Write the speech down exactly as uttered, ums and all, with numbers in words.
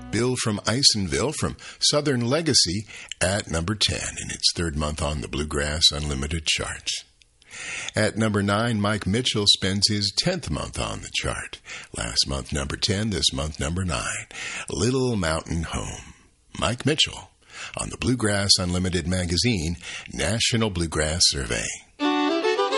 Bill from Isonville from Southern Legacy at number ten in its third month on the Bluegrass Unlimited charts. At number nine, Mike Mitchell spends his tenth month on the chart. Last month, number ten. This month, number nine. Little Mountain Home. Mike Mitchell on the Bluegrass Unlimited magazine National Bluegrass Survey.